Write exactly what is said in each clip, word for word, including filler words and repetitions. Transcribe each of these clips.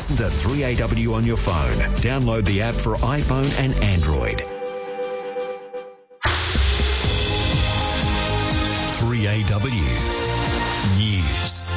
Listen to three A W on your phone. Download the app for iPhone and Android. three A W News.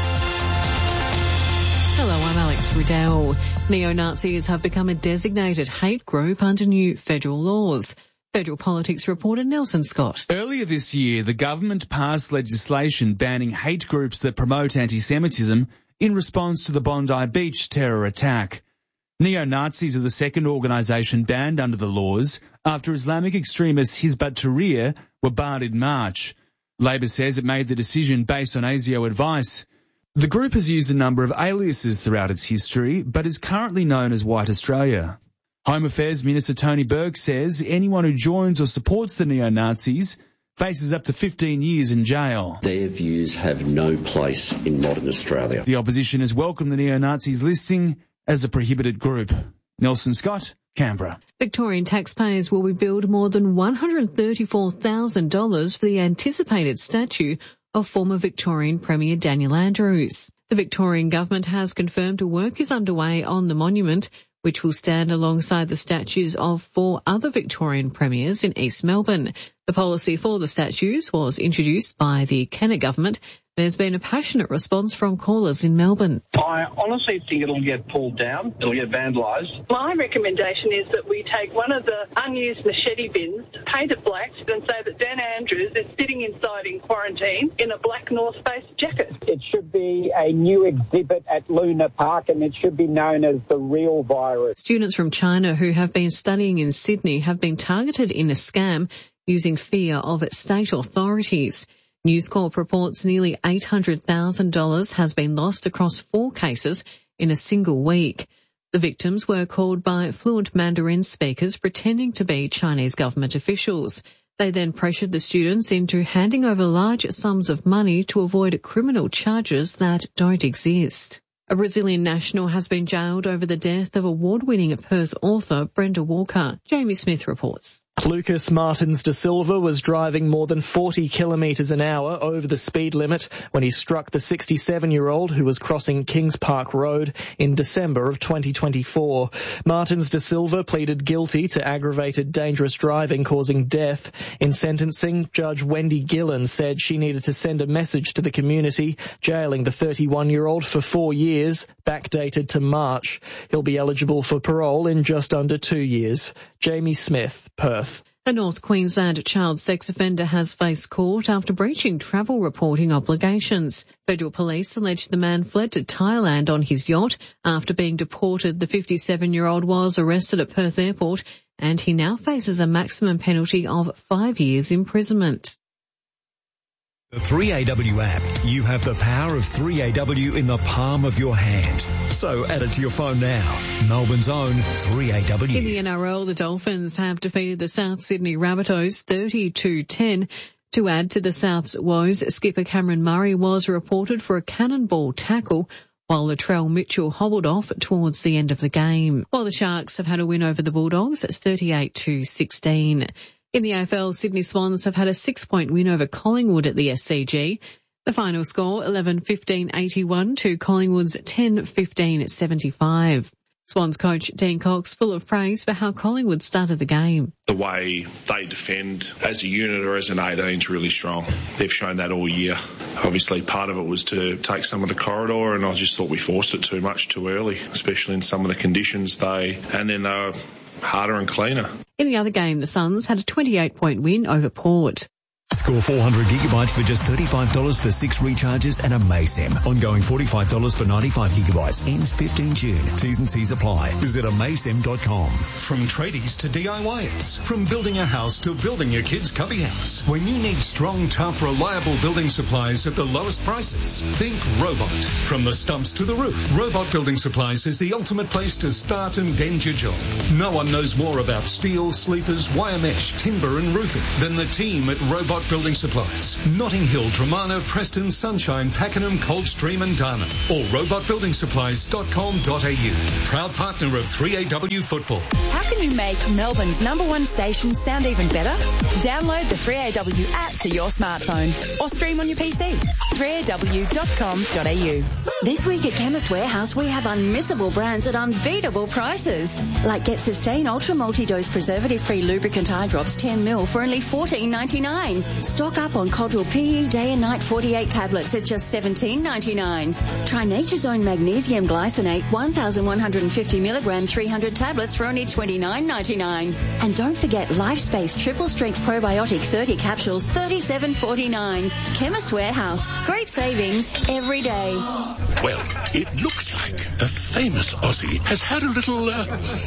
Hello, I'm Alex Riddell. Neo-Nazis have become a designated hate group under new federal laws. Federal Politics reporter Nelson Scott. Earlier this year, the government passed legislation banning hate groups that promote anti-Semitism in response to the Bondi Beach terror attack. Neo-Nazis are the second organisation banned under the laws after Islamic extremists Hizb ut-Tahrir were barred in March. Labor says it made the decision based on ASIO advice. The group has used a number of aliases throughout its history, but is currently known as White Australia. Home Affairs Minister Tony Burke says anyone who joins or supports the neo-Nazis faces up to fifteen years in jail. Their views have no place in modern Australia. The opposition has welcomed the neo-Nazis listing as a prohibited group. Nelson Scott, Canberra. Victorian taxpayers will be billed more than one hundred thirty-four thousand dollars for the anticipated statue of former Victorian Premier Daniel Andrews. The Victorian government has confirmed a work is underway on the monument, which will stand alongside the statues of four other Victorian premiers in East Melbourne. The policy for the statues was introduced by the Kennett government. There's been a passionate response from callers in Melbourne. I honestly think it'll get pulled down. It'll get vandalised. My recommendation is that we take one of the unused machete bins, paint it black, and say that Dan Andrews is sitting inside in quarantine in a black North Face jacket. It should be a new exhibit at Luna Park, and it should be known as the real virus. Students from China who have been studying in Sydney have been targeted in a scam using fear of state authorities. News Corp reports nearly eight hundred thousand dollars has been lost across four cases in a single week. The victims were called by fluent Mandarin speakers pretending to be Chinese government officials. They then pressured the students into handing over large sums of money to avoid criminal charges that don't exist. A Brazilian national has been jailed over the death of award-winning Perth author Brenda Walker. Jamie Smith reports. Lucas Martins da Silva was driving more than forty kilometres an hour over the speed limit when he struck the sixty-seven-year-old who was crossing Kings Park Road in December of twenty twenty-four. Martins da Silva pleaded guilty to aggravated dangerous driving causing death. In sentencing, Judge Wendy Gillen said she needed to send a message to the community, jailing the thirty-one-year-old for four years, backdated to March. He'll be eligible for parole in just under two years. Jamie Smith, Perth. A North Queensland child sex offender has faced court after breaching travel reporting obligations. Federal police allege the man fled to Thailand on his yacht. After being deported, the fifty-seven-year-old was arrested at Perth Airport and he now faces a maximum penalty of five years imprisonment. The three A W app. You have the power of three A W in the palm of your hand. So add it to your phone now. Melbourne's own three A W. In the N R L, the Dolphins have defeated the South Sydney Rabbitohs thirty-two ten. To add to the South's woes, skipper Cameron Murray was reported for a cannonball tackle, while Latrell Mitchell hobbled off towards the end of the game. While the Sharks have had a win over the Bulldogs, thirty-eight to sixteen. In the A F L, Sydney Swans have had a six-point win over Collingwood at the S C G. The final score, eleven fifteen eighty-one to Collingwood's ten fifteen seventy-five. Swans coach Dean Cox full of praise for how Collingwood started the game. The way they defend as a unit or as an eighteen is really strong. They've shown that all year. Obviously, part of it was to take some of the corridor, and I just thought we forced it too much too early, especially in some of the conditions they, and then they were harder and cleaner. In the other game, the Suns had a twenty-eight point win over Port. Score four hundred gigabytes for just thirty-five dollars for six recharges and a Amaysim. Ongoing forty-five dollars for ninety-five gigabytes. Ends fifteenth June. T's and C's apply. Visit amaysim dot com. From tradies to D I Yers. From building a house to building your kid's cubby house. When you need strong, tough, reliable building supplies at the lowest prices, think Robot. From the stumps to the roof, Robot Building Supplies is the ultimate place to start and end your job. No one knows more about steel, sleepers, wire mesh, timber and roofing than the team at Robot Robot Building Supplies. Notting Hill, Tremarna, Preston, Sunshine, Pakenham, Coldstream and Darna. Or robot building supplies dot com dot a u. Proud partner of three A W Football. How can you make Melbourne's number one station sound even better? Download the three A W app to your smartphone or stream on your P C. three A W dot com dot a u. This week at Chemist Warehouse, we have unmissable brands at unbeatable prices. Like Get Sustain Ultra Multi-Dose Preservative-Free Lubricant Eye Drops ten mil for only fourteen ninety-nine. Stock up on Codral P E Day and Night forty-eight tablets at just seventeen ninety-nine. Try Nature's Own Magnesium Glycinate one thousand one hundred fifty milligram three hundred tablets for only twenty-nine ninety-nine. And don't forget LifeSpace Triple Strength Probiotic thirty capsules, thirty-seven forty-nine. Chemist Warehouse. Great savings every day. Well, it looks like a famous Aussie has had a little uh,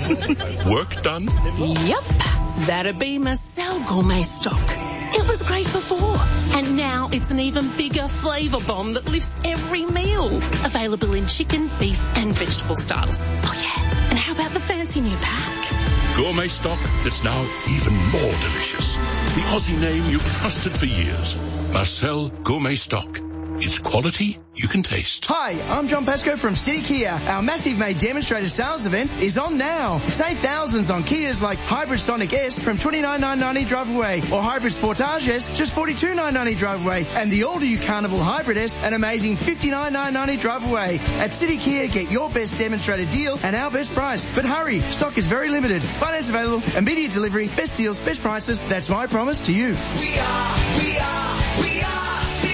work done. Yep, that'd be Marcel Gourmet Stock. It was great before, and now it's an even bigger flavour bomb that lifts every meal. Available in chicken, beef and vegetable styles. Oh yeah, and how about the fancy new pack? Gourmet Stock that's now even more delicious. The Aussie name you've trusted for years. Marcel Gourmet Stock. It's quality you can taste. Hi, I'm John Pascoe from City Kia. Our massive May demonstrator sales event is on now. Save thousands on Kias like Hybrid Sonic S from twenty-nine nine ninety drive away, or Hybrid Sportage S just forty-two nine ninety drive away, and the all-new Carnival Hybrid S an amazing fifty-nine nine ninety drive away. At City Kia, get your best demonstrator deal and our best price. But hurry, stock is very limited. Finance available, immediate delivery, best deals, best prices. That's my promise to you. We are, we are, we are.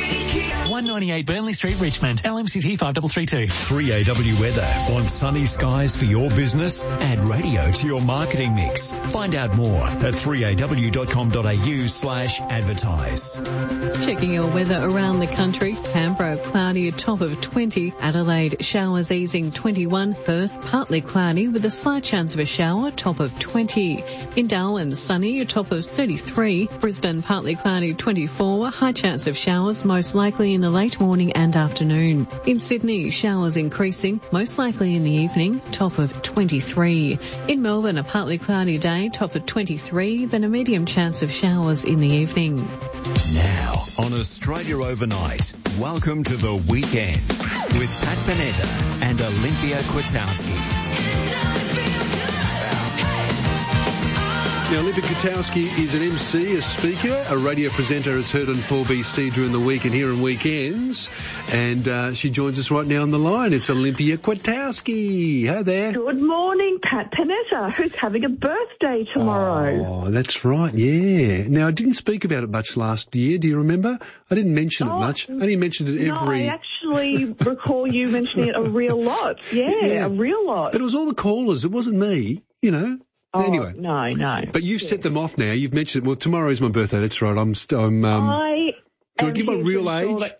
one ninety-eight Burnley Street, Richmond. L M C T five three three two. three A W weather. Want sunny skies for your business? Add radio to your marketing mix. Find out more at three A W dot com dot a u slash advertise. Checking your weather around the country. Canberra, cloudy, a top of twenty. Adelaide, showers easing twenty-one. Perth, partly cloudy with a slight chance of a shower, top of twenty. In Darwin, sunny, a top of thirty-three. Brisbane, partly cloudy, twenty-four. High chance of showers, most likely in the late morning and afternoon. In Sydney, showers increasing, most likely in the evening, top of twenty-three. In Melbourne, a partly cloudy day, top of twenty-three, then a medium chance of showers in the evening. Now, on Australia Overnight, welcome to the weekend with Pat Panetta and Olympia Kwiatkowski. Now, Olympia Kwiatkowski is an M C, a speaker, a radio presenter, as heard on four B C during the week and here on weekends. And uh, she joins us right now on the line. It's Olympia Kwiatkowski. Hi there. Good morning, Pat Panetta, who's having a birthday tomorrow. Oh, that's right, yeah. Now, I didn't speak about it much last year. Do you remember? I didn't mention oh, it much. I only mentioned it every... No, I actually recall you mentioning it a real lot. Yeah, yeah, a real lot. But it was all the callers. It wasn't me, you know. Oh, anyway. No, no. But you've yeah. set them off now. You've mentioned it. Well, tomorrow is my birthday. That's right. I'm, st- I'm, um... I do I give my real age?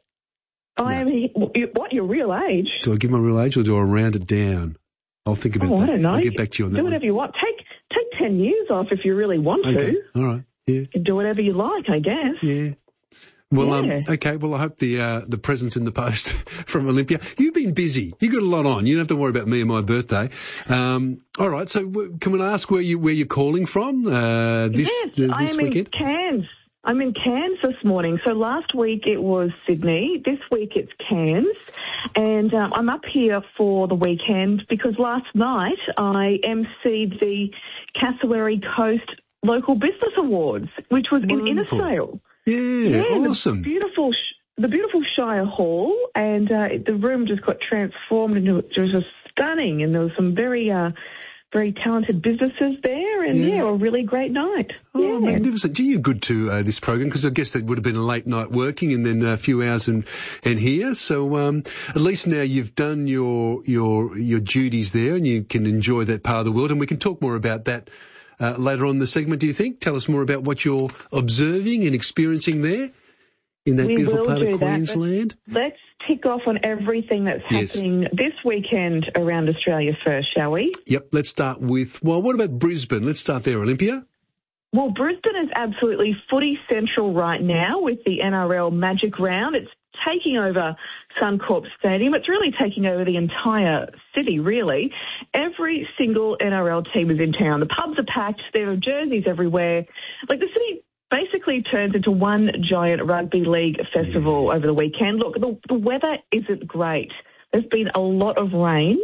I no. am... What, your real age? Do I give my real age or do I round it down? I'll think about oh, that. I don't know. I'll get back to you on that Do one. whatever you want. Take take ten years off if you really want okay. to. All right. Yeah. You can do whatever you like, I guess. Yeah. Well, yeah. um, okay. Well, I hope the uh, the presents in the post from Olympia. You've been busy. You got a lot on. You don't have to worry about me and my birthday. Um, all right. So, w- can we ask where you where you're calling from uh, this yes, uh, this I'm weekend? in Cairns. I'm in Cairns this morning. So last week it was Sydney. This week it's Cairns, and um, I'm up here for the weekend because last night I emceed the Cassowary Coast Local Business Awards, which was Wonderful. in Innisfail. Yeah, yeah, awesome. The beautiful, sh- the beautiful Shire Hall, and uh, the room just got transformed into it was just stunning, and there was some very, uh, very talented businesses there, and yeah, yeah a really great night. Oh, yeah. magnificent! Gee, you're good to uh, this program because I guess that would have been a late night working and then a few hours and and here. So um, at least now you've done your your your duties there, and you can enjoy that part of the world, and we can talk more about that. Uh, later on in the segment, do you think? Tell us more about what you're observing and experiencing there in that we beautiful part of that. Queensland. Let's, let's tick off on everything that's yes. happening this weekend around Australia first, shall we? Yep, let's start with, well, what about Brisbane? Let's start there, Olympia. Well, Brisbane is absolutely footy central right now with the N R L Magic Round. It's taking over Suncorp Stadium. It's really taking over the entire city, really. Every single N R L team is in town. The pubs are packed. There are jerseys everywhere. Like, the city basically turns into one giant rugby league festival yeah. over the weekend. Look, the, the weather isn't great. There's been a lot of rain,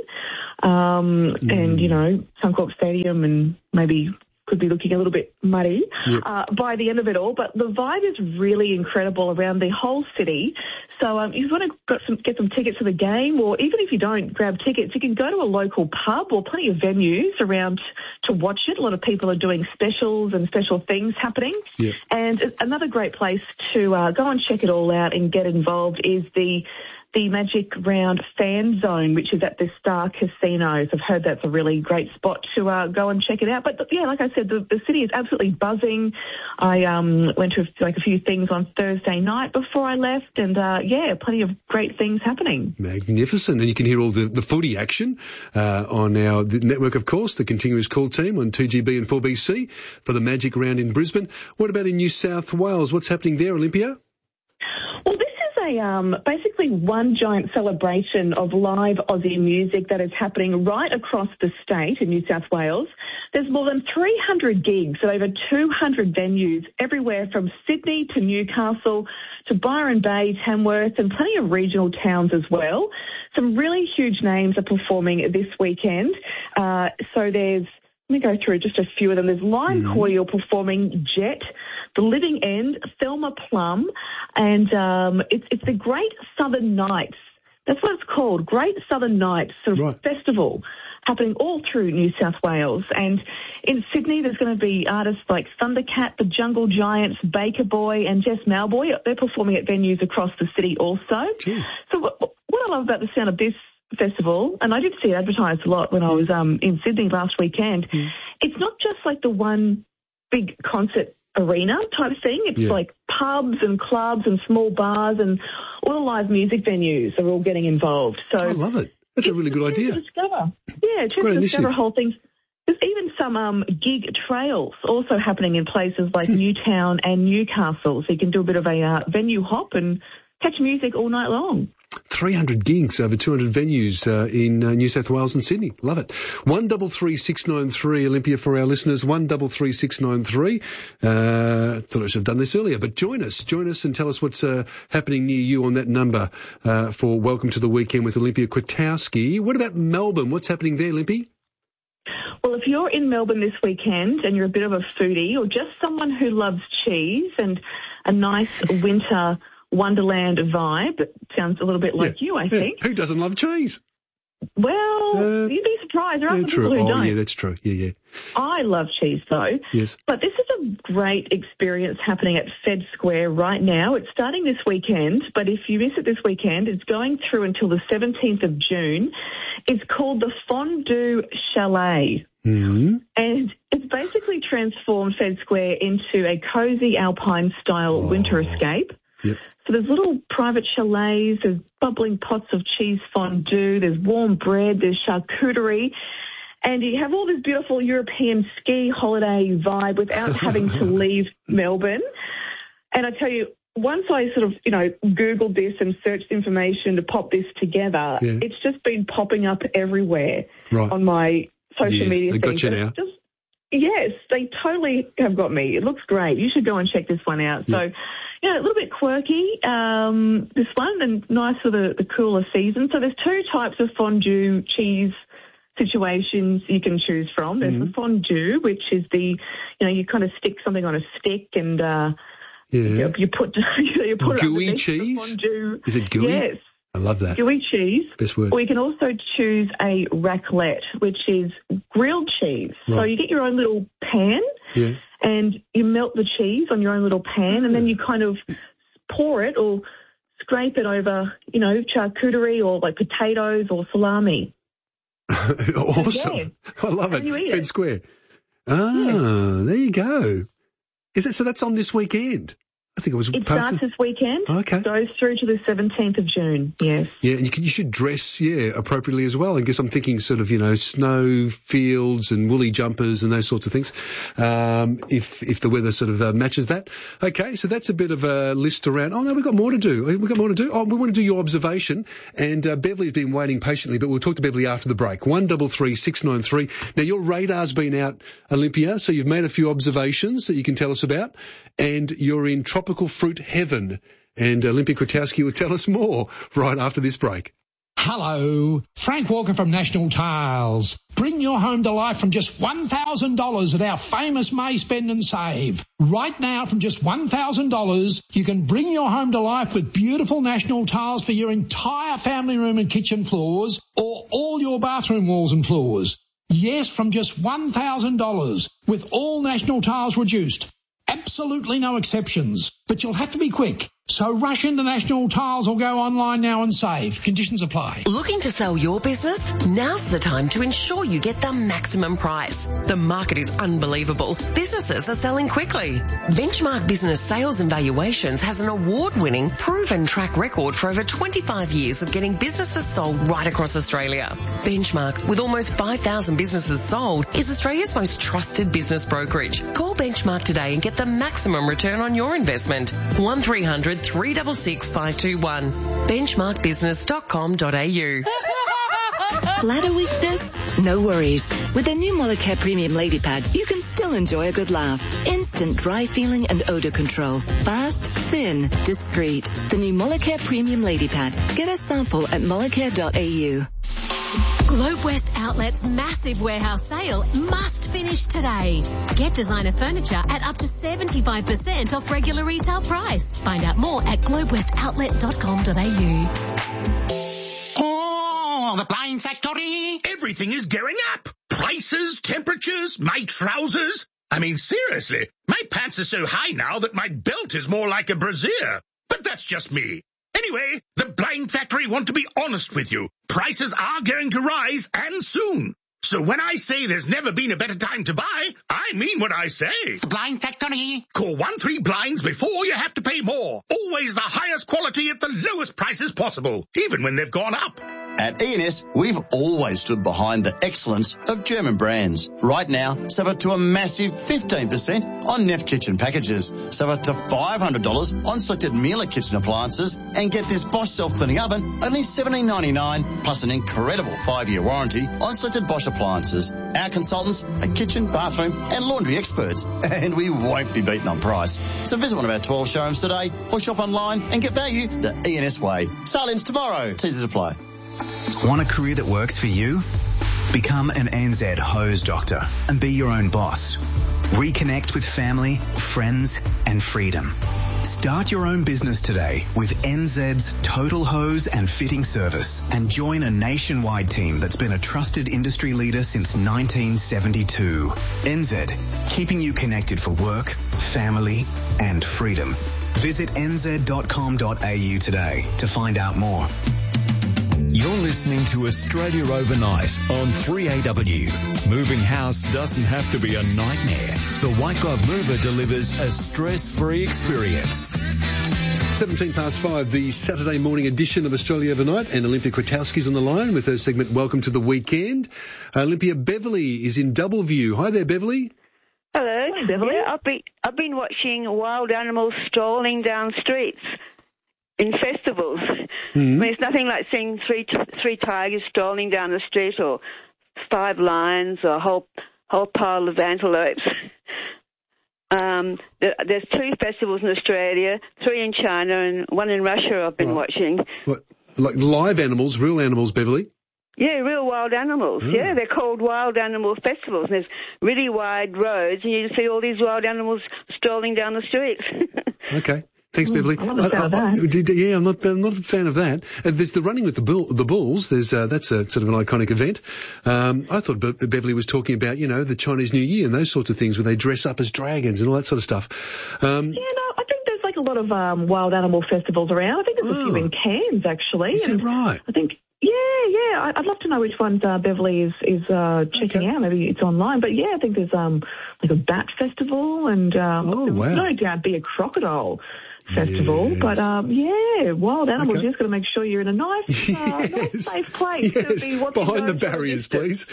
um, mm. and, you know, Suncorp Stadium and maybe could be looking a little bit muddy yep. uh, by the end of it all. But the vibe is really incredible around the whole city. So um, if you want to got some, get some tickets to the game, or even if you don't grab tickets, you can go to a local pub or plenty of venues around to watch it. A lot of people are doing specials and special things happening. Yep. And another great place to uh, go and check it all out and get involved is the the Magic Round Fan Zone, which is at the Star Casinos. I've heard that's a really great spot to uh, go and check it out. But, yeah, like I said, the, the city is absolutely buzzing. I um, went to like a few things on Thursday night before I left, and, uh, yeah, plenty of great things happening. Magnificent. And you can hear all the, the footy action uh, on our network, of course, the continuous call team on two G B and four B C for the Magic Round in Brisbane. What about in New South Wales? What's happening there, Olympia? Well, this is a um, basically one giant celebration of live Aussie music that is happening right across the state in New South Wales. There's more than three hundred gigs at over two hundred venues everywhere from Sydney to Newcastle to Byron Bay, Tamworth, and plenty of regional towns as well. Some really huge names are performing this weekend. Uh, so there's Let me go through just a few of them. There's Lime mm. Coil performing Jet, The Living End, Thelma Plum, and um, it's, it's the Great Southern Nights. That's what it's called, Great Southern Nights sort of right. festival happening all through New South Wales. And in Sydney, there's going to be artists like Thundercat, The Jungle Giants, Baker Boy, and Jess Malboy. They're performing at venues across the city also. Jeez. So what, what I love about the sound of this festival, and I did see it advertised a lot when I was um, in Sydney last weekend, mm. it's not just like the one big concert arena type thing. It's yeah. like pubs and clubs and small bars, and all the live music venues are all getting involved. So I love it. That's a really good idea. To discover. Yeah, to Great discover whole things. There's even some um, gig trails also happening in places like hmm. Newtown and Newcastle, so you can do a bit of a uh, venue hop and catch music all night long. three hundred gigs over two hundred venues uh, in uh, New South Wales and Sydney. Love it. one double three six nine three, Olympia, for our listeners. one double three six nine three. Uh, thought I should have done this earlier, but join us. Join us and tell us what's uh, happening near you on that number uh, for Welcome to the Weekend with Olympia Kwiatkowski. What about Melbourne? What's happening there, Olympia? Well, if you're in Melbourne this weekend and you're a bit of a foodie or just someone who loves cheese and a nice winter Wonderland vibe, sounds a little bit like yeah, you, I yeah. think. Who doesn't love cheese? Well, uh, you'd be surprised. There are yeah, some true. people who oh, don't. yeah, that's true. Yeah, yeah. I love cheese, though. Yes. But this is a great experience happening at Fed Square right now. It's starting this weekend, but if you miss it this weekend, it's going through until the seventeenth of June. It's called the Fondue Chalet. Mm-hmm. And it's basically transformed Fed Square into a cosy alpine-style oh. winter escape. Yep. So there's little private chalets, there's bubbling pots of cheese fondue, there's warm bread, there's charcuterie, and you have all this beautiful European ski holiday vibe without having to leave Melbourne. And I tell you, once I sort of, you know, Googled this and searched information to pop this together, yeah. it's just been popping up everywhere right. on my social yes, media they things. got you now. Just, yes, they totally have got me. It looks great. You should go and check this one out. Yeah. So, you know, a little bit quirky, um, this one, and nice for the, the cooler season. So there's two types of fondue cheese situations you can choose from. There's mm-hmm. the fondue, which is the, you know, you kind of stick something on a stick and uh, yeah. you, you put you put gooey it cheese. The fondue. Is it gooey? Yes. I love that. Gooey cheese. Best word. Or you can also choose a raclette, which is grilled cheese. Right. So you get your own little pan yeah. and you melt the cheese on your own little pan yeah. and then you kind of pour it or scrape it over, you know, charcuterie or like potatoes or salami. Awesome. Yeah. I love it. Fed it. Square. Ah, yeah. There you go. Is it, so that's on this weekend? I think it was. It part starts of- this weekend. Okay. Goes through to the seventeenth of June. Yes. Yeah, and you, can, you should dress, yeah, appropriately as well. I guess I'm thinking sort of, you know, snow fields and woolly jumpers and those sorts of things, um, if if the weather sort of uh, matches that. Okay, so that's a bit of a list around. Oh, no, we've got more to do. We've got more to do. Oh, we want to do your observation. And uh, Beverly's been waiting patiently, but we'll talk to Beverly after the break. one double three six nine three. Now, your radar's been out, Olympia, so you've made a few observations that you can tell us about, and you're in tropical fruit heaven. And Olympia Kwiatkowski will tell us more right after this break. Hello, Frank Walker from National Tiles. Bring your home to life from just one thousand dollars at our famous May Spend and Save. Right now, from just one thousand dollars, you can bring your home to life with beautiful National Tiles for your entire family room and kitchen floors, or all your bathroom walls and floors. Yes, from just one thousand dollars, with all National Tiles reduced. Absolutely no exceptions, but you'll have to be quick. So rush into National Tiles or go online now and save. Conditions apply. Looking to sell your business? Now's the time to ensure you get the maximum price. The market is unbelievable. Businesses are selling quickly. Benchmark Business Sales and Valuations has an award-winning, proven track record for over twenty-five years of getting businesses sold right across Australia. Benchmark, with almost five thousand businesses sold, is Australia's most trusted business brokerage. Call Benchmark today and get the maximum return on your investment. one three hundred three six six five two one. benchmark business dot com dot a u. Bladder weakness? No worries. With the new Molicare Premium Lady Pad, you can still enjoy a good laugh. Instant dry feeling and odor control. Fast, thin, discreet. The new Molicare Premium Lady Pad. Get a sample at molicare dot a u. Globe West Outlet's massive warehouse sale must finish today. Get designer furniture at up to seventy-five percent off regular retail price. Find out more at globe west outlet dot com dot a u. Oh, the Blind Factory! Everything is going up. Prices, temperatures, my trousers. I mean, seriously, my pants are so high now that my belt is more like a brassiere. But that's just me. Anyway, the Blind Factory want to be honest with you. Prices are going to rise, and soon. So when I say there's never been a better time to buy, I mean what I say. The Blind Factory. Call one three blinds before you have to pay more. Always the highest quality at the lowest prices possible, even when they've gone up. At E and S, we've always stood behind the excellence of German brands. Right now, save up to a massive fifteen percent on Neff kitchen packages. Save up to five hundred dollars on selected Miele kitchen appliances, and get this Bosch self-cleaning oven only seventeen ninety-nine, plus an incredible five-year warranty on selected Bosch appliances. Our consultants are kitchen, bathroom and laundry experts, and we won't be beaten on price. So visit one of our twelve showrooms today or shop online and get value the E and S way. Sale-ins tomorrow. Teasers apply. Want a career that works for you? Become an N Z hose doctor and be your own boss. Reconnect with family, friends and freedom. Start your own business today with N Z's Total Hose and Fitting Service and join a nationwide team that's been a trusted industry leader since nineteen seventy-two. N Z, keeping you connected for work, family and freedom. Visit n z dot com dot a u today to find out more. You're listening to Australia Overnight on three A W. Moving house doesn't have to be a nightmare. The White Glove Mover delivers a stress-free experience. seventeen past five, the Saturday morning edition of Australia Overnight, and Olympia Kwiatkowski's on the line with her segment Welcome to the Weekend. Olympia, Beverly is in Doubleview. Hi there, Beverly. Hello, Beverly. Yeah, I've been I've been watching wild animals strolling down streets in festivals. Mm-hmm. I mean, it's nothing like seeing three three tigers strolling down the street, or five lions, or a whole whole pile of antelopes. Um, there, there's two festivals in Australia, three in China, and one in Russia. I've been right. watching. What, like live animals, real animals, Beverly? Yeah, real wild animals. Oh. Yeah, they're called wild animal festivals. And there's really wide roads, and you just see all these wild animals strolling down the streets. Okay. Thanks, Beverly. I'm not a fan of that. Yeah, I'm not, I'm not a fan of that. Uh, there's the running with the bull, the bulls. There's uh, that's a sort of an iconic event. Um, I thought Be- Beverly was talking about, you know, the Chinese New Year and those sorts of things where they dress up as dragons and all that sort of stuff. Um, yeah, no, I think there's like a lot of um, wild animal festivals around. I think there's oh. a few in Cairns, actually. Is that right? I think. Yeah, yeah. I'd love to know which ones uh, Beverly is is uh, checking okay. out. Maybe it's online, but yeah, I think there's um like a bat festival and um, oh wow, no doubt be a crocodile festival. Yes. But, um, yeah, wild animals, Okay. you just got to make sure you're in a nice, uh, nice safe place. Yes, to be watching behind the those barriers, from a please.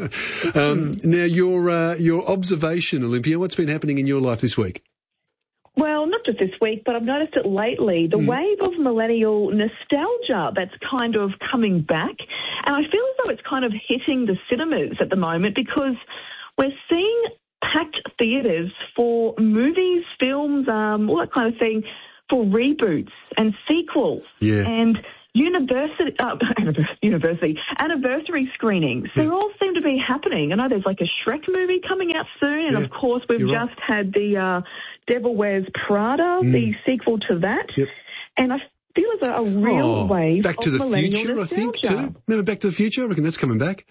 um, now, your uh, your observation, Olympia, what's been happening in your life this week? Well, not just this week, but I've noticed it lately, the Mm. wave of millennial nostalgia that's kind of coming back. And I feel as though it's kind of hitting the cinemas at the moment because we're seeing packed theatres for movies, films, um, all that kind of thing, for reboots and sequels. Yeah. And university, uh, university, anniversary screenings. They all seem to be happening. I know there's like a Shrek movie coming out soon, and Yeah, of course we've you're just right. had the uh, Devil Wears Prada, Mm. the sequel to that. Yep. And I feel as though a real Oh, wave Back to of the millennial Future, I think, nostalgia. too. Remember Back to the Future? I reckon that's coming back.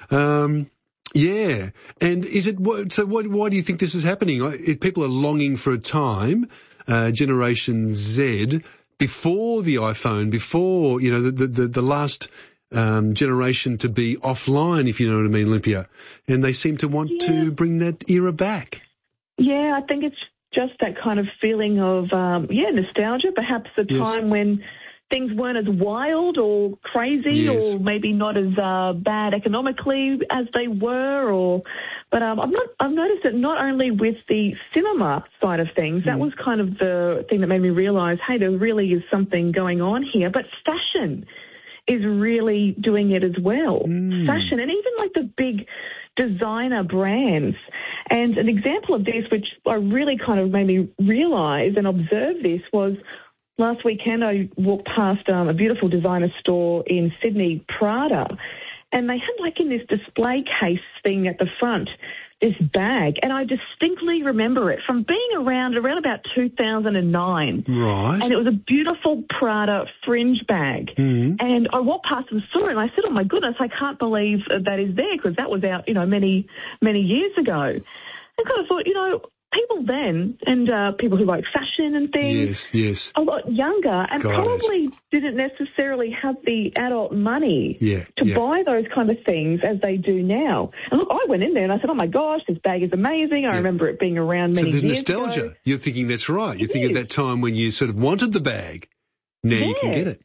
Um, yeah. And is it, what, so what, why do you think this is happening? I- If people are longing for a time, uh, Generation Z, before the iPhone, before, you know, the, the, the, the last, um, generation to be offline, if you know what I mean, Olympia. And they seem to want Yeah. to bring that era back. Yeah, I think it's just that kind of feeling of, um, yeah, nostalgia, perhaps a Yes. time when things weren't as wild or crazy Yes. or maybe not as uh, bad economically as they were. Or, But um, I've, not, I've noticed that not only with the cinema side of things, that was kind of the thing that made me realise, hey, there really is something going on here, but fashion is really doing it as well. Fashion, and even like the big designer brands. And an example of this, which I really kind of made me realise and observe this, was last weekend I walked past um, a beautiful designer store in Sydney, Prada, and they had like in this display case thing at the front, this bag, and I distinctly remember it from being around around about two thousand nine. Right. And it was a beautiful Prada fringe bag. Mm. And I walked past and saw it, and I said, oh, my goodness, I can't believe that is there, because that was out, you know, many, many years ago. I kind of thought, you know, people then, and uh, people who like fashion and things, Yes, yes. a lot younger, and Got it. probably didn't necessarily have the adult money Yeah, to yeah. buy those kind of things as they do now. And look, I went in there and I said, oh my gosh, this bag is amazing. I remember it being around So many there's years nostalgia. ago. You're thinking that's right. You're thinking at that time when you sort of wanted the bag. Now you can Yeah. get it.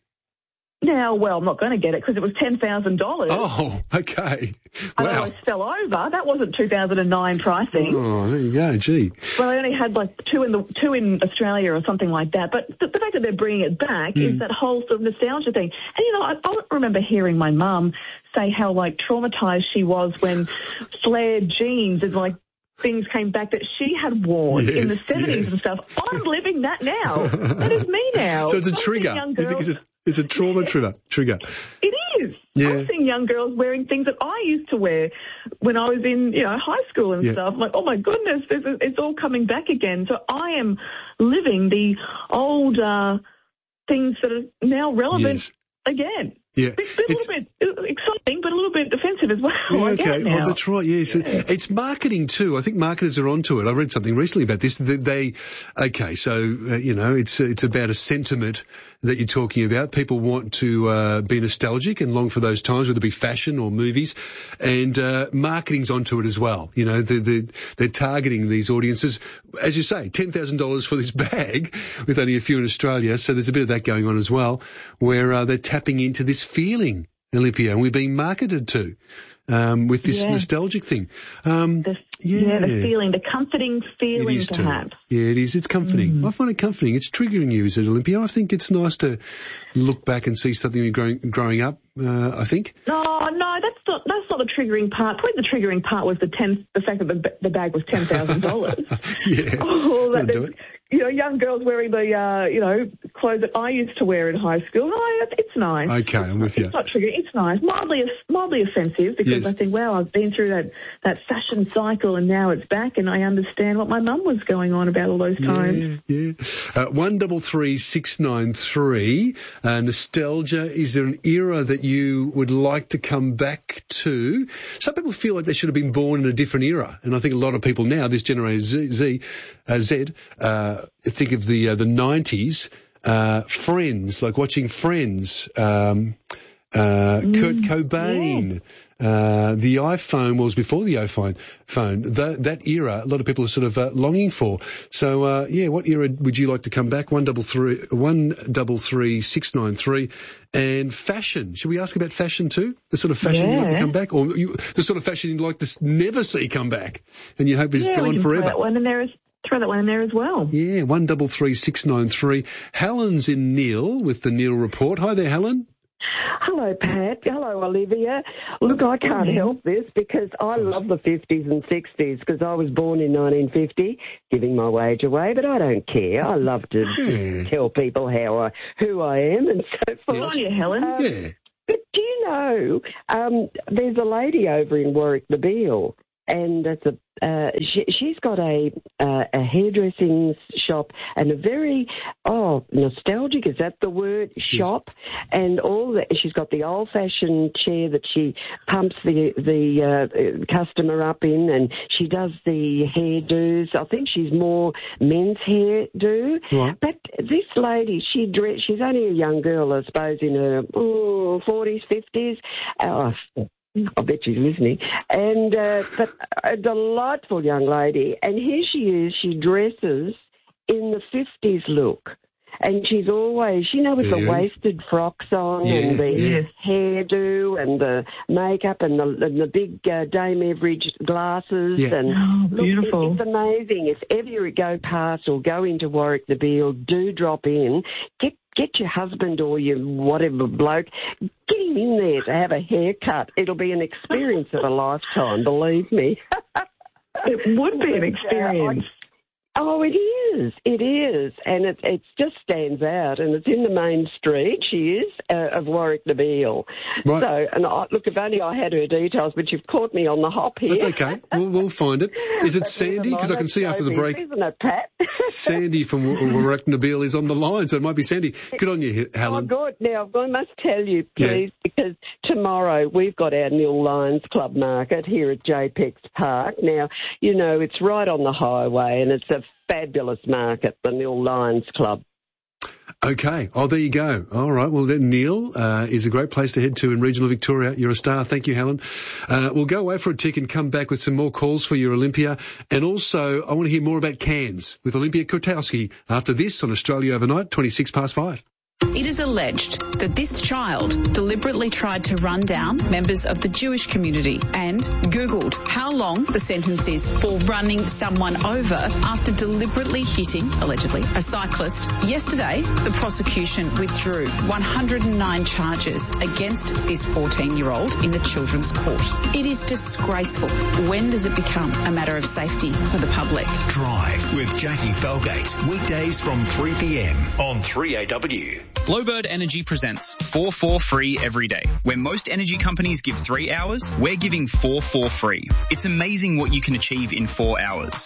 Now, well, I'm not going to get it because it was ten thousand dollars. Oh, okay. I Wow. almost fell over. That wasn't two thousand nine pricing. Oh, there you go. Gee. Well, I only had like two in the two in Australia or something like that. But the, the fact that they're bringing it back Mm. is that whole sort of nostalgia thing. And you know, I, I remember hearing my mum say how like traumatized she was when flared jeans and like things came back that she had worn in the Yes, seventies yes. and stuff. I'm living that now. That is me now. So it's a I'm seeing trigger. young You think girls- it's a, it's a trauma trigger. Trigger. It is. Yeah. I'm seeing young girls wearing things that I used to wear when I was in, you know, high school and Yeah. stuff. I'm like, oh my goodness, this is, it's all coming back again. So I am living the old uh, things that are now relevant Yes. again. Yeah. It's a little bit exciting, but a little bit defensive as well. Yeah, I get okay. it now. Oh, that's right. Yes, it's marketing too. I think marketers are onto it. I read something recently about this. That they, okay, so uh, you know, it's it's about a sentiment that you're talking about. People want to uh, be nostalgic and long for those times, whether it be fashion or movies, and uh, marketing's onto it as well. You know, they're, they're, they're targeting these audiences, as you say, ten thousand dollars for this bag with only a few in Australia. So there's a bit of that going on as well, where uh, they're tapping into this feeling, Olympia, and we're being marketed to um, with this Yeah. nostalgic thing. Um, The, yeah. yeah, the feeling, the comforting It feeling, is too. perhaps. Yeah, it is. It's comforting. I find it comforting. It's triggering you, is it, Olympia? I think it's nice to look back and see something you're growing, growing up, uh, I think. No, no, that's not that's not the triggering part. Probably the triggering part was the ten, the fact that the, ba- the bag was ten thousand dollars. Yeah. Oh, that, That'll do there's- you know, young girls wearing the uh, you know clothes that I used to wear in high school. No, it's, it's nice. Okay, I'm with you. It's not triggering. It's nice. Mildly mildly offensive because Yes. I think, wow, I've been through that that fashion cycle and now it's back, and I understand what my mum was going on about all those times. Yeah, yeah. Uh, one double three six nine three. Uh, nostalgia. Is there an era that you would like to come back to? Some people feel like they should have been born in a different era, and I think a lot of people now, this generation Z, Z, uh, Z uh, think of the uh, the nineties. Uh, Friends, like watching Friends. Um, uh, Mm, Kurt Cobain. uh, the iPhone was before the iPhone phone. That, that era, a lot of people are sort of uh, longing for. So, uh, yeah, what era would you like to come back? One double three, one double three, six nine three. And fashion. Should we ask about fashion too? The sort of fashion yeah. you'd like to come back? Or you, the sort of fashion you'd like to never see come back and you hope is yeah, gone we can forever? Throw that one in there as Throw that one in there as well. Yeah, one double three six nine three. Helen's in Neil with the Neil Report. Hi there, Helen. Hello, Pat. Hello, Olivia. Look, I can't mm-hmm. help this because I love the fifties and sixties because I was born in nineteen fifty, giving my wage away, but I don't care. I love to yeah. tell people how I, who I am and so forth. Good on you, Helen. Um, yeah. But do you know, um, there's a lady over in Warwick the Beale, and it's a uh, she, she's got a uh, a hairdressing shop and a very oh nostalgic, is that the word, shop, yes. and all that. She's got the old fashioned chair that she pumps the the uh, customer up in, and she does the hairdos. I think she's more men's hairdo. Right. But this lady, she dress, she's only a young girl, I suppose, in her oh, forties, fifties. Oh, I bet she's listening. And uh, but a delightful young lady. And here she is. She dresses in the fifties look. And she's always, you know, with yeah. the waisted frocks on yeah, and the yeah. hairdo and the makeup and the, and the big uh, Dame Everidge glasses. Yeah. And oh, beautiful. Look, it's amazing. If ever you go past or go into Warwick the Beale, do drop in. Get Get your husband or your whatever bloke, get him in there to have a haircut. It'll be an experience of a lifetime, believe me. It would be an experience. Oh, it is. It is. And it, it just stands out. And it's in the main street, she is, uh, of Warwick the Beale. Right. So, and I, look, if only I had her details, but you've caught me on the hop here. That's okay. We'll, we'll find it. Is it Sandy? Because I can see after the break. Isn't it, Pat? Sandy from Warwick the Beale is on the line, so it might be Sandy. Good on you, Helen. Oh, good. Now, I must tell you, please, yeah. because tomorrow we've got our Nil Lions Club market here at J PEX Park. Now, you know, it's right on the highway and it's a fabulous market, the Nil Lions Club. Okay. Oh, there you go. All right. Well, then Neil uh, is a great place to head to in regional Victoria. You're a star. Thank you, Helen. Uh, we'll go away for a tick and come back with some more calls for your Olympia. And also, I want to hear more about Cairns with Olympia Kotowski after this on Australia Overnight, twenty-six past five. It is alleged that this child deliberately tried to run down members of the Jewish community and Googled how long the sentence is for running someone over after deliberately hitting, allegedly, a cyclist. Yesterday, the prosecution withdrew one hundred nine charges against this fourteen-year-old in the Children's Court. It is disgraceful. When does it become a matter of safety for the public? Drive with Jackie Felgate, weekdays from three p.m. on three A W. Glowbird Energy presents four four free every day. Where most energy companies give three hours, we're giving four four free. It's amazing what you can achieve in four hours.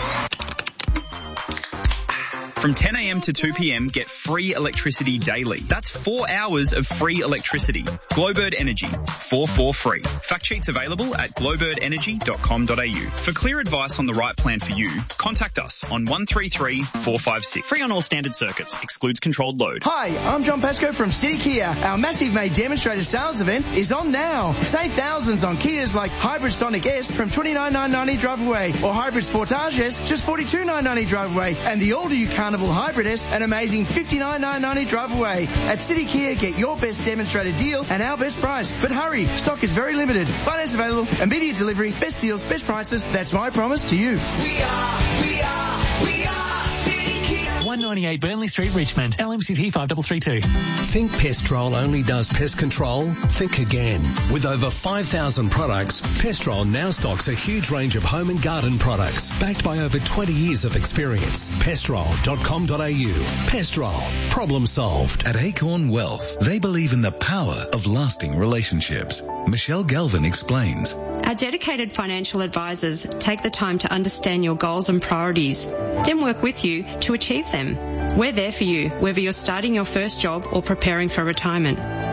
From ten a.m. to two p.m, get free electricity daily. That's four hours of free electricity. Glowbird Energy, four four free. Fact sheets available at glowbird energy dot com dot a u. For clear advice on the right plan for you, contact us on one three three, four five six. Free on all standard circuits. Excludes controlled load. Hi, I'm John Pascoe from City Kia. Our massive May demonstrator sales event is on now. Save thousands on Kias like Hybrid Sonic S from twenty-nine thousand nine hundred ninety drive away, or Hybrid Sportage S just forty-two thousand nine hundred ninety drive away, and the all-new Carnival Hybrid S an amazing fifty-nine thousand nine hundred ninety drive away. At City Kia, get your best demonstrator deal and our best price. But hurry, stock is very limited. Finance available, immediate delivery, best deals, best prices. That's my promise to you. We are, we are, we are City Kia. one ninety-eight Burnley Street, Richmond. L M C T five three three two. Think Pestrol only does pest control? Think again. With over five thousand products, Pestrol now stocks a huge range of home and garden products, backed by over twenty years of experience. pestrol dot com dot a u. Pestrol. Problem solved. At Acorn Wealth, they believe in the power of lasting relationships. Michelle Galvin explains. Our dedicated financial advisors take the time to understand your goals and priorities, then work with you to achieve them. We're there for you, whether you're starting your first job or preparing for retirement.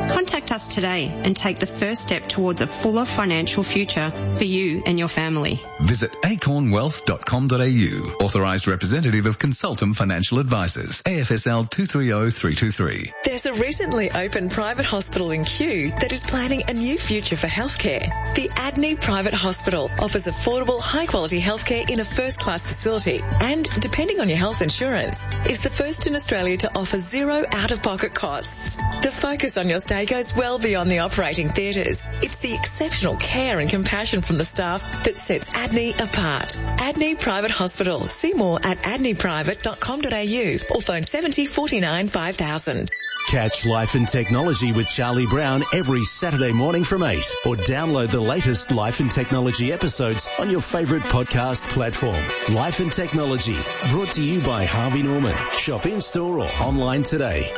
Contact us today and take the first step towards a fuller financial future for you and your family. Visit acorn wealth dot com dot a u. Authorised representative of Consultum Financial Advisors. A F S L two three zero three two three. There's a recently opened private hospital in Kew that is planning a new future for healthcare. The Adney Private Hospital offers affordable, high-quality healthcare in a first-class facility and, depending on your health insurance, is the first in Australia to offer zero out-of-pocket costs. The focus on your stay goes well beyond the operating theatres. It's the exceptional care and compassion from the staff that sets Adney apart. Adney Private Hospital. See more at adney private dot com dot a u or phone seventy forty-nine five thousand. Catch Life and Technology with Charlie Brown every Saturday morning from eight, or download the latest Life and Technology episodes on your favourite podcast platform. Life and Technology, brought to you by Harvey Norman. Shop in-store or online today.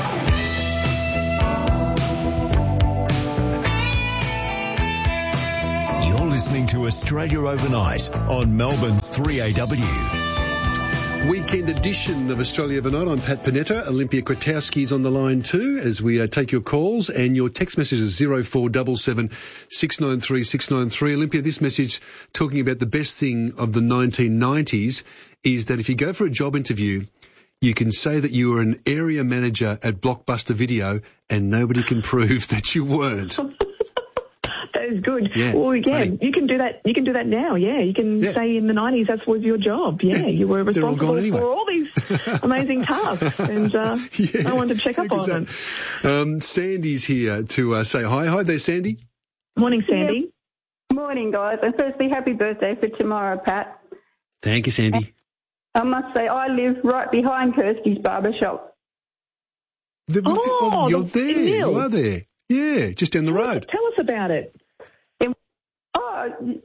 You're listening to Australia Overnight on Melbourne's three A W. Weekend edition of Australia Overnight. I'm Pat Panetta. Olympia Kwiatkowski's on the line too as we uh, take your calls and your text messages. zero four seven seven six nine three six nine three. Olympia, this message talking about the best thing of the nineteen nineties is that if you go for a job interview, you can say that you were an area manager at Blockbuster Video and nobody can prove that you weren't. That is good. Yeah, well, yeah, funny. you can do that. You can do that now. Yeah, you can Yeah. say in the nineties that was your job. Yeah, Yeah. you were They're all responsible gone anyway. for all these amazing tasks, and uh, Yeah, I wanted to check up on them. Um, Sandy's here to uh, say hi. Hi there, Sandy. Morning, Sandy. Morning, guys. And firstly, happy birthday for tomorrow, Pat. Thank you, Sandy. I must say, I live right behind Kirsty's barber shop. The, Oh, you're the- there. in Mill. You are there. Yeah, just down the road. Tell us about it. Oh,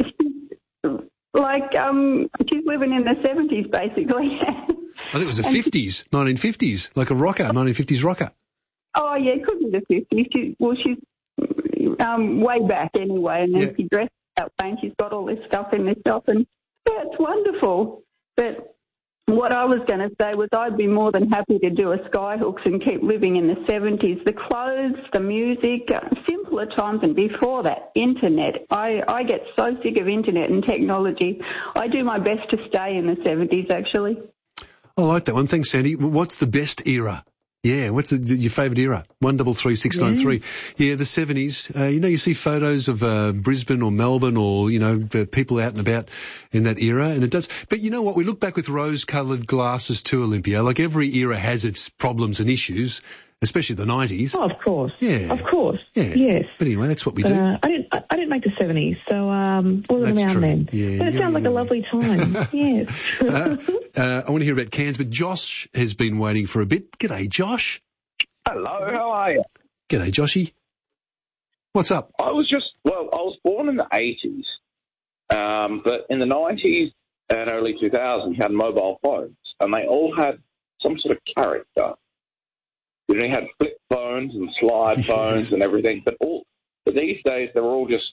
like, um, she's living in the seventies, basically. I think it was the And- fifties, nineteen fifties, like a rocker, nineteen fifties rocker. Oh, yeah, it could be the fifties. She, well, she's um, way back anyway, and then Yeah. she dressed that way, and she's got all this stuff in the shop, and yeah, it's wonderful. But what I was going to say was I'd be more than happy to do a Skyhooks and keep living in the seventies. The clothes, the music, uh, simpler times, and before that, internet. I, I get so sick of internet and technology. I do my best to stay in the seventies, actually. I like that one. Thanks, Sandy. What's the best era? Yeah, what's the, your favourite era? one double three six nine three. Yeah, the seventies. Uh, you know, you see photos of uh, Brisbane or Melbourne or, you know, the people out and about in that era, and it does. But you know what? We look back with rose-coloured glasses to Olympia. Like every era has its problems and issues, especially the nineties. Oh, of course. Yeah. Of course. Yeah. Yes. But anyway, that's what we But, do. uh, I didn't. I, I didn't make the seventies, so um, wasn't That's around true. then. Yeah, but it you're sounds like a young. lovely time. Yes. uh, uh, I want to hear about Cairns, but Josh has been waiting for a bit. G'day, Josh. Hello, how are you? G'day, Joshy. What's up? I was just, well, I was born in the eighties, um, but in the nineties and early two thousands, you had mobile phones, and they all had some sort of character. You know, you had flip phones and slide Yes. phones and everything, but all, but these days they're all just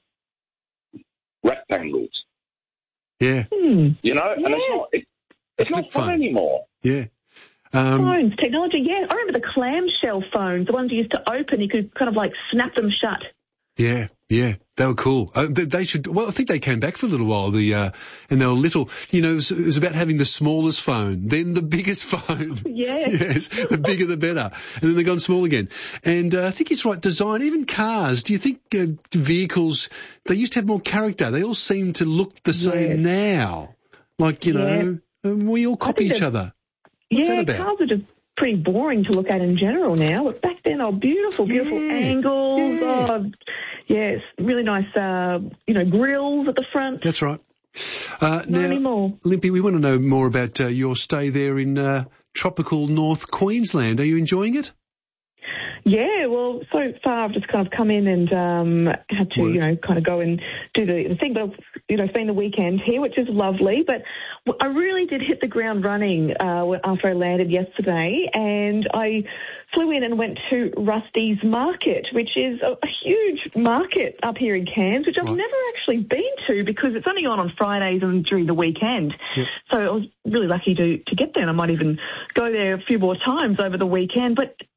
rectangles, Yeah. Hmm. you know, and it's not, it, it's not fun anymore. Yeah. Um, Phones, technology, yeah. I remember the clamshell phones, the ones you used to open. You could kind of like snap them shut. Yeah, yeah, they were cool. Uh, they, they should. Well, I think they came back for a little while. The uh, and they were little. You know, it was, it was about having the smallest phone, then the biggest phone. Yeah. Yes, the bigger the better, and then they've gone small again. And uh, I think he's right. Design, even cars. Do you think uh, vehicles? They used to have more character. They all seem to look the same now. Like you know, um, we all copy each that- other. What's yeah, that about? cars are just pretty boring to look at in general now. But back then, they were beautiful, beautiful angles. Yeah. Oh, yes, really nice, uh, you know, grills at the front. That's right. Uh, Not now, anymore. Limpy, we want to know more about uh, your stay there in uh, tropical North Queensland. Are you enjoying it? Yeah, well, so far I've just kind of come in and um, had to, you know, kind of go and do the, the thing. But, you know, it's been the weekend here, which is lovely. But I really did hit the ground running uh, after I landed yesterday. And I flew in and went to Rusty's Market, which is a, a huge market up here in Cairns, which I've never actually been to because it's only on on Fridays and during the weekend. Yep. So I was really lucky to, to get there. And I might even go there a few more times over the weekend. But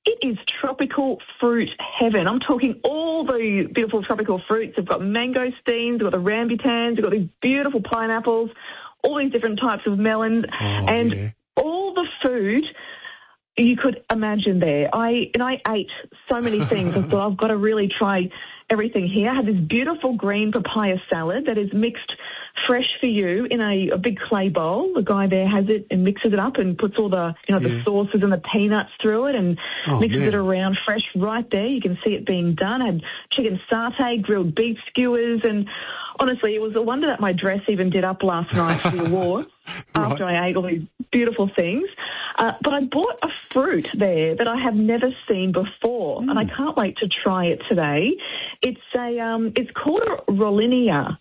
It is tropical fruit heaven. I'm talking all the beautiful tropical fruits. We've got mangosteens, we've got the rambutans, we've got these beautiful pineapples, all these different types of melons, Oh, and yeah. all the food you could imagine there. I and I ate so many things. I thought I've got to really try everything here. I had this beautiful green papaya salad that is mixed fresh for you in a, a big clay bowl. The guy there has it and mixes it up and puts all the, you know, Yeah. the sauces and the peanuts through it and Oh, mixes man. it around fresh right there. You can see it being done. I had chicken satay, grilled beef skewers, and honestly, it was a wonder that my dress even did up last night for the awards after I ate all these beautiful things. Uh, but I bought a fruit there that I have never seen before, and I can't wait to try it today. It's a, um, it's called a Rollinia,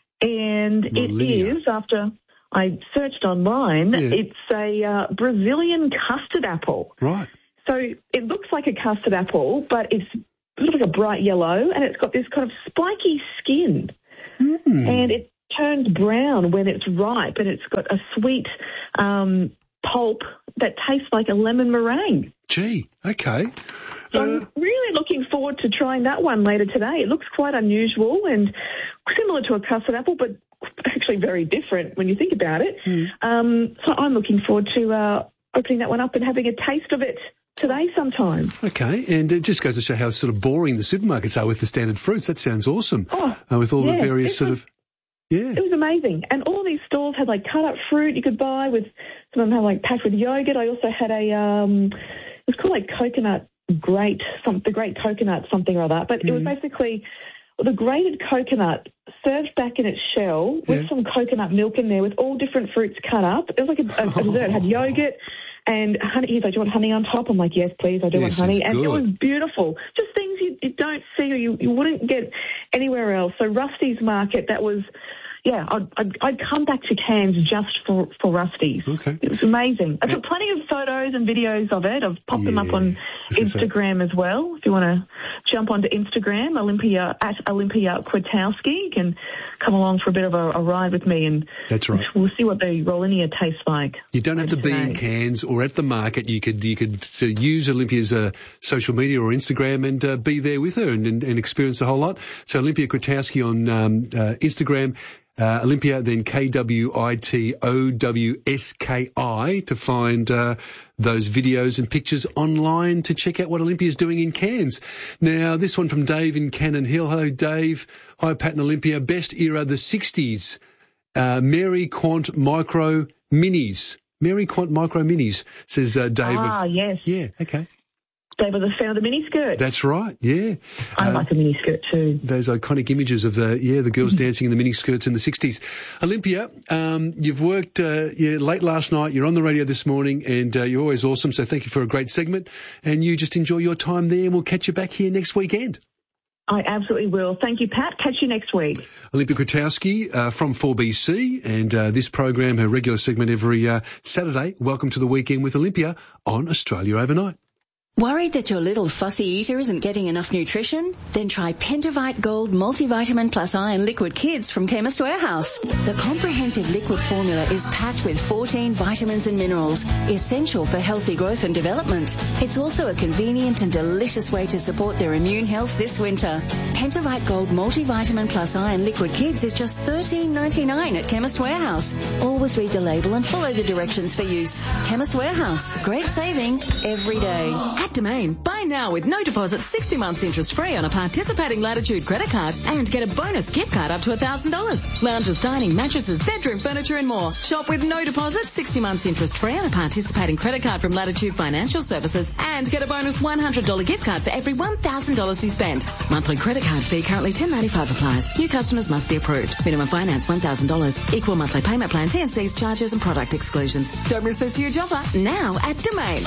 and Rollinia. it is, after I searched online, Yeah. it's a uh, Brazilian custard apple. Right. So it looks like a custard apple, but it's sort of like a bright yellow, and it's got this kind of spiky skin. Mm. And it turns brown when it's ripe, and it's got a sweet um, pulp that tastes like a lemon meringue. Gee, okay. So Uh, I'm really looking forward to trying that one later today. It looks quite unusual and similar to a custard apple, but actually very different when you think about it. Um, so I'm looking forward to uh, opening that one up and having a taste of it today sometime. Okay, and it just goes to show how sort of boring the supermarkets are with the standard fruits. That sounds awesome. Oh, uh, with all yeah, the various it sort was- of, yeah. It was amazing. And all these stalls had like cut up fruit you could buy with, some of them had like packed with yogurt. I also had a, um, it was called like coconut grate, some, the great coconut something or other. But it was basically the grated coconut served back in its shell with Yeah. some coconut milk in there with all different fruits cut up. It was like a, a, a dessert. It had yogurt and honey. He's like, do you want honey on top? I'm like, yes, please. I do Yes, want honey. it's And it good. was beautiful. Just things you, you don't see or you, you wouldn't get anywhere else. So Rusty's Market, that was, yeah, I'd, I'd, I'd come back to Cairns just for, for Rusty's. Okay. It was amazing. I've got plenty of photos and videos of it. I've popped them up on Instagram as well. If you want to jump onto Instagram, Olympia, at Olympia Kwiatkowski, you can come along for a bit of a, a ride with me and That's right. we'll see what the Rollinia tastes like. You don't have to be in today. Cairns or at the market. You could you could uh, use Olympia's uh, social media or Instagram and uh, be there with her and, and, and experience the whole lot. So Olympia Kwiatkowski on um, uh, Instagram. Uh, Olympia, then K W I T O W S K I to find uh, those videos and pictures online to check out what Olympia's doing in Cairns. Now, this one from Dave in Cannon Hill. Hello, Dave. Hi, Pat and Olympia. Best era, the sixties. Uh, Mary Quant Micro Minis. Mary Quant Micro Minis, says uh, Dave. Ah, yes. Yeah, okay. Dave was a fan of the miniskirt. That's right, yeah. I Uh, like a miniskirt too. Those iconic images of the, yeah, the girls dancing in the miniskirts in the sixties. Olympia, um, you've worked, uh, yeah, late last night, you're on the radio this morning, and uh, you're always awesome, so thank you for a great segment, and you just enjoy your time there, and we'll catch you back here next weekend. I absolutely will. Thank you, Pat. Catch you next week. Olympia Kwiatkowski uh, from four B C, and uh, this program, her regular segment every uh, Saturday. Welcome to the weekend with Olympia on Australia Overnight. Worried that your little fussy eater isn't getting enough nutrition? Then try Pentavite Gold Multivitamin Plus Iron Liquid Kids from Chemist Warehouse. The comprehensive liquid formula is packed with fourteen vitamins and minerals, essential for healthy growth and development. It's also a convenient and delicious way to support their immune health this winter. Pentavite Gold Multivitamin Plus Iron Liquid Kids is just thirteen ninety-nine at Chemist Warehouse. Always read the label and follow the directions for use. Chemist Warehouse. Great savings every day. At Domain, buy now with no deposit, sixty months interest free on a participating Latitude credit card and get a bonus gift card up to one thousand dollars. Lounges, dining, mattresses, bedroom furniture and more. Shop with no deposit, sixty months interest free on a participating credit card from Latitude Financial Services and get a bonus one hundred dollars gift card for every one thousand dollars you spend. Monthly credit card fee currently ten ninety-five applies. New customers must be approved. Minimum finance one thousand dollars. Equal monthly payment plan, T and C's, charges and product exclusions. Don't miss this huge offer now at Domain.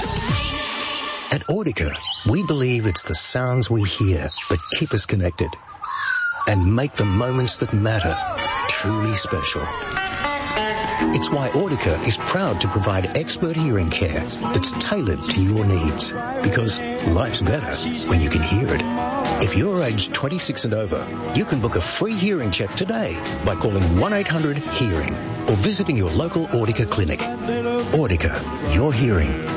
At Audica, we believe it's the sounds we hear that keep us connected and make the moments that matter truly special. It's why Audica is proud to provide expert hearing care that's tailored to your needs, because life's better when you can hear it. If you're aged twenty-six and over, you can book a free hearing check today by calling one eight hundred HEARING or visiting your local Audica clinic. Audica, your hearing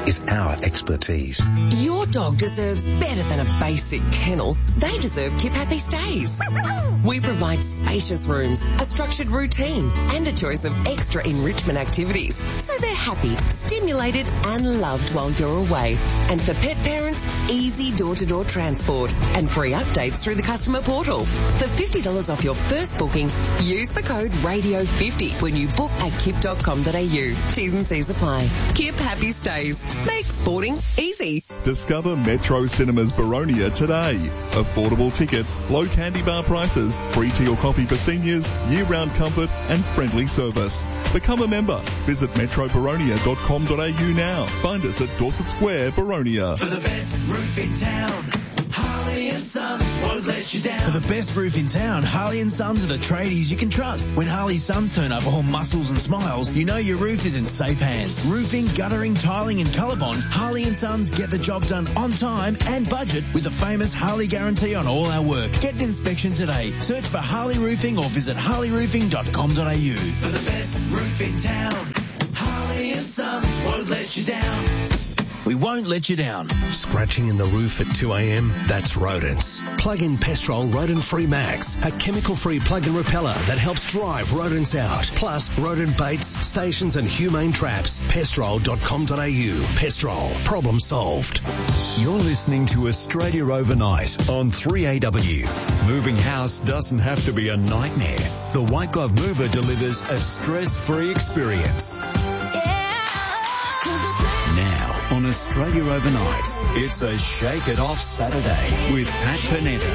is our expertise. Your dog deserves better than a basic kennel. They deserve Keep Happy Stays. We provide spacious rooms, a structured routine, and a choice of extra enrichment activities, so they're happy, stimulated, and loved while you're away. And for pet parents, easy door-to-door transport and free updates through the customer portal. For fifty dollars off your first booking, use the code radio fifty when you book at kip dot com dot a u. T's and C's apply. Kip Happy Stays. Make sporting easy. Discover Metro Cinemas Baronia today. Affordable tickets, low candy bar prices, free tea or coffee for seniors, year-round comfort and friendly service. Become a member. Visit metro baronia dot com dot a u now. Find us at Dorset Square, Baronia. For the best roof in town, Harley and Sons won't let you down. For the best roof in town, Harley and Sons are the tradies you can trust. When Harley Sons turn up all muscles and smiles, you know your roof is in safe hands. Roofing, guttering, tiling and Colorbond, Harley and Sons get the job done on time and budget with the famous Harley guarantee on all our work. Get an inspection today. Search for Harley Roofing or visit harley roofing dot com dot a u. For the best roof in town, Harley and Sons won't let you down. We won't let you down. Scratching in the roof at two a.m.? That's rodents. Plug in Pestrol Rodent Free Max, a chemical-free plug-in repeller that helps drive rodents out. Plus, rodent baits, stations and humane traps. pestrol dot com dot a u. Pestrol. Problem solved. You're listening to Australia Overnight on three A W. Moving house doesn't have to be a nightmare. The White Glove Mover delivers a stress-free experience. On Australia Overnight, it's a Shake It Off Saturday with Pat Panetta.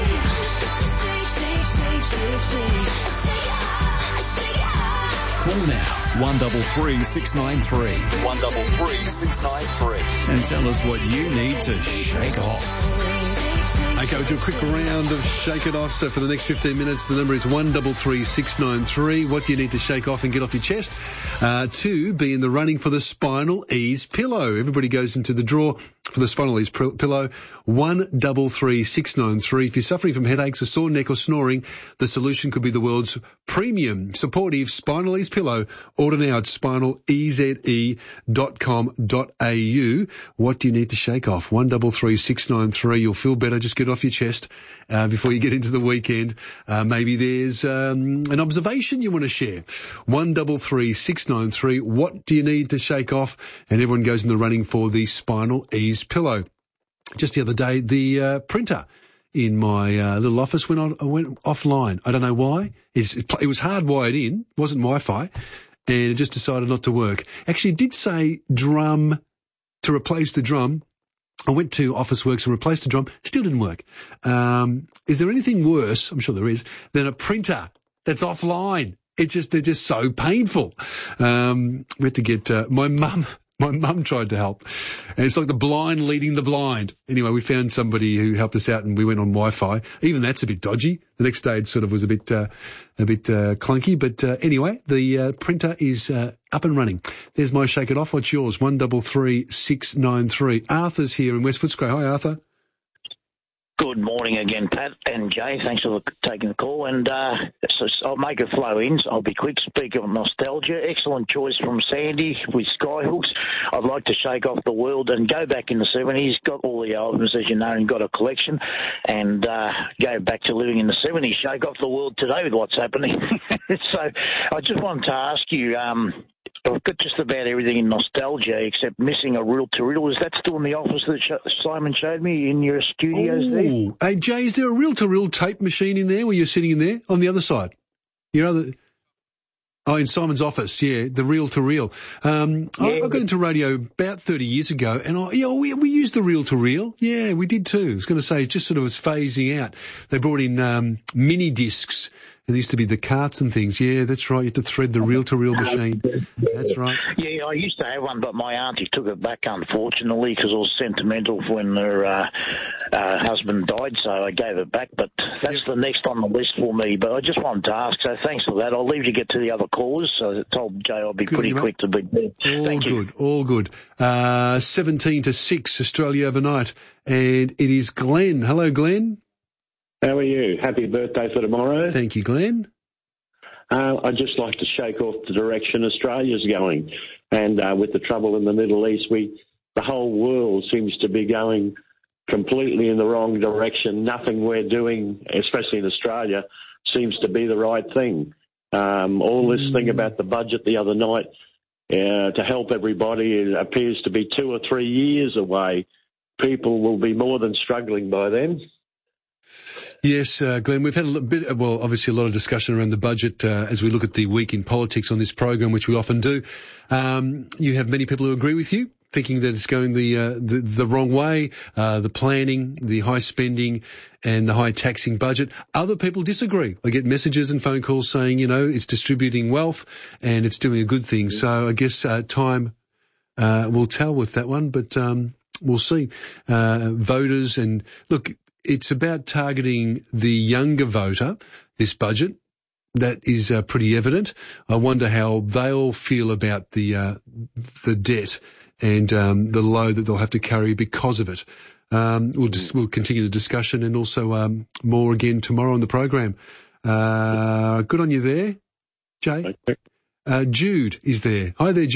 Call now, one double three six nine three, one double three six nine three, and tell us what you need to shake off. Okay, we'll do a quick round of Shake It Off. So for the next fifteen minutes, the number is one double three six nine three. What do you need to shake off and get off your chest? Uh, two, be in the running for the Spinal Ease Pillow. Everybody goes into the draw for the Spinal Ease Pillow. One double three six nine three. If you're suffering from headaches, a sore neck or snoring, the solution could be the world's premium supportive Spinal Ease Pillow. Order now at spinal eze dot com dot a u. What do you need to shake off? One double three six nine three. You'll feel better. Just get off your chest uh, before you get into the weekend. Uh, maybe there's um, an observation you want to share. One double three six nine three. What do you need to shake off? And everyone goes in the running for the Spinal Ease Pillow. Just the other day, the uh, printer in my uh, little office went on went offline. I don't know why. It's, it was hardwired in, wasn't Wi-Fi, and it just decided not to work. Actually, it did say drum to replace the drum. I went to Officeworks and replaced the drum. Still didn't work. Um, is there anything worse, I'm sure there is, than a printer that's offline? It's just, they're just so painful. Um, we had to get, uh, my mum, my mum tried to help. And it's like the blind leading the blind. Anyway, we found somebody who helped us out and we went on Wi-Fi. Even that's a bit dodgy. The next day it sort of was a bit, uh, a bit, uh, clunky. But, uh, anyway, the, uh, printer is, uh, up and running. There's my Shake It Off. What's yours? One double three six nine three. Arthur's here in West Footscray. Hi, Arthur. Good morning again, Pat and Jay. Thanks for taking the call. And uh, so I'll make it flow in. I'll be quick. Speak of nostalgia. Excellent choice from Sandy with Skyhooks. I'd like to shake off the world and go back in the seventies. Got all the albums, as you know, and got a collection. And uh, go back to living in the seventies. Shake off the world today with what's happening. So I just wanted to ask you, um, I've got just about everything in nostalgia except missing a reel-to-reel. Is that still in the office that Simon showed me in your studios Ooh. there? Hey, Jay, is there a reel-to-reel tape machine in there where you're sitting in there on the other side? Your other... Oh, in Simon's office, yeah, the reel-to-reel. Um, yeah, I, I got into radio about thirty years ago, and I, yeah, we, we used the reel-to-reel. Yeah, we did too. I was going to say, it just sort of was phasing out. They brought in um, mini discs. There used to be the carts and things. Yeah, that's right. You had to thread the reel-to-reel machine. That's right. Yeah, I used to have one, but my auntie took it back, unfortunately, because it was sentimental when her uh, uh, husband died, so I gave it back. But that's yep. the next on the list for me. But I just wanted to ask, so thanks for that. I'll leave you to get to the other callers. So I told Jay I'll be good, pretty quick to be there. All Thank good, you. all good. Uh, seventeen to six, Australia Overnight. And it is Glenn. Hello, Glenn. How are you? Happy birthday for tomorrow. Thank you, Glenn. Uh, I'd just like to shake off the direction Australia's going. And uh, with the trouble in the Middle East, we the whole world seems to be going completely in the wrong direction. Nothing we're doing, especially in Australia, seems to be the right thing. Um, all this thing about the budget the other night uh, to help everybody, it appears to be two or three years away. People will be more than struggling by then. Yes, uh, Glenn, we've had a bit, well, obviously a lot of discussion around the budget uh, as we look at the week in politics on this program, which we often do. Um, you have many people who agree with you, thinking that it's going the uh, the, the wrong way, uh, the planning, the high spending and the high taxing budget. Other people disagree. I get messages and phone calls saying, you know, it's distributing wealth and it's doing a good thing. So I guess uh, time uh, will tell with that one, but um, we'll see. Uh, voters and, look, it's about targeting the younger voter, this budget. That is uh, pretty evident. I wonder how they'll feel about the uh, the debt and um, the load that they'll have to carry because of it. Um, we'll just we'll continue the discussion and also um, more again tomorrow on the program. Uh, good on you there, Jay. Uh, Jude is there. Hi there, Jude.